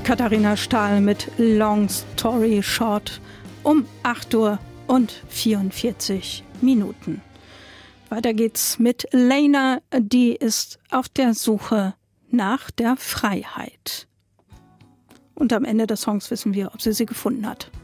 Katharina Stahl mit Long Story Short um 8:44 Uhr. Weiter geht's mit Lena, die ist auf der Suche nach der Freiheit. Und am Ende des Songs wissen wir, ob sie gefunden hat.